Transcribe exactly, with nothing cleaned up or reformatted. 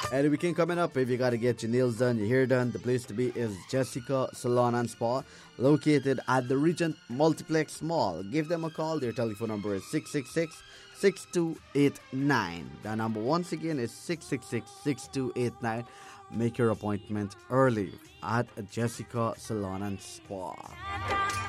And the weekend coming up, if you got to get your nails done, your hair done, the place to be is Jessica Salon and Spa, located at the Regent Multiplex Mall. Give them a call. Their telephone number is six six six, six two eight nine. The number once again is six six six, six two eight nine. Make your appointment early at Jessica Salon and Spa.